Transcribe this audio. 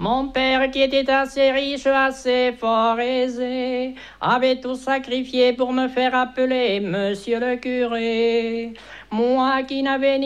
Mon père, qui était assez riche, assez fort aisé, avait tout sacrifié pour me faire appeler monsieur le curé. Moi qui n'avais ni